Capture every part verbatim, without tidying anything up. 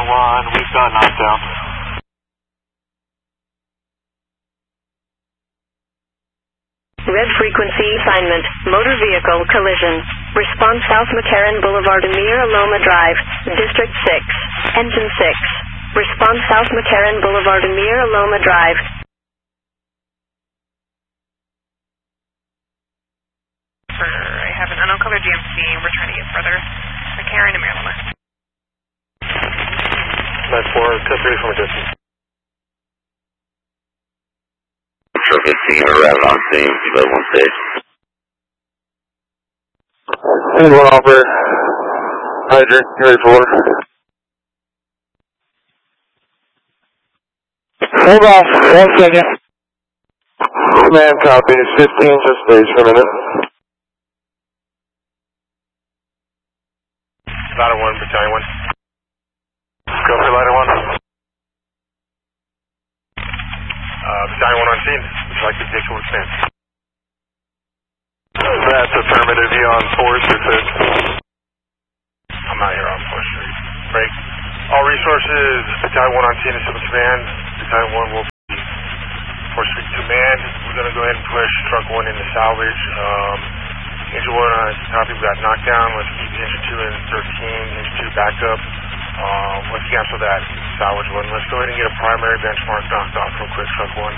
one, we've got knockdown. Red frequency assignment, motor vehicle collision. Response South McCarran Boulevard, Amir Aloma Drive, District six, Engine six. Response South McCarran Boulevard, Amir Aloma Drive. I have an unknown color G M C. We're trying to get further. McCarran, Amir Aloma. nine four, ten three from a distance. Truck fifteen, arriving on scene, level one stage. ten one operator. Hydrant, you ready for order? Hold off, one second. Command copy, fifteen, just stays for a minute. Ladder one, battalion one. Go for ladder one. Uh, battalion one on scene. Would you like to take short stand? That's affirmative. You on four six six. I'm out here on four street. Break. All resources, battalion one on scene and civil command. Battalion one will be four street command. We're going to go ahead and push truck one into salvage. Um, engine one on copy, we got knockdown. Let's keep engine two and thirteen, engine two back up. Um, let's cancel that salvage one. Let's go ahead and get a primary benchmark knocked off real quick, truck one.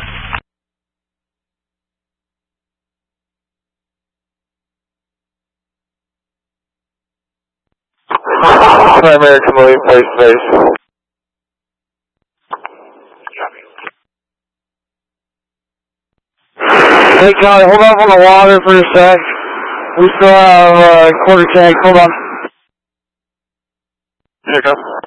Primary complete, place space. Hey Charlie, hold off on the water for a sec. We still have a uh, quarter tank, hold on. Here it goes.